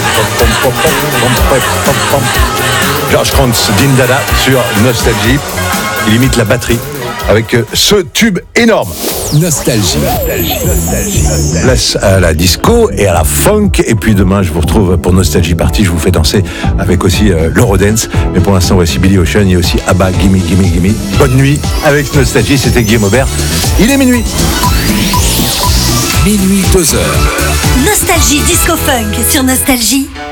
George Kranz, Dindada sur Nostalgie. Il imite la batterie avec ce tube énorme. Nostalgie. Place à la disco et à la funk. Et puis demain, je vous retrouve pour Nostalgie Party. Je vous fais danser avec aussi l'Eurodance. Mais pour l'instant, voici Billy Ocean. Il y a aussi Abba, Gimme, Gimme, Gimme. Bonne nuit avec Nostalgie. C'était Guillaume Aubert. Il est minuit. Minuit 2h. Nostalgie Disco Funk sur Nostalgie.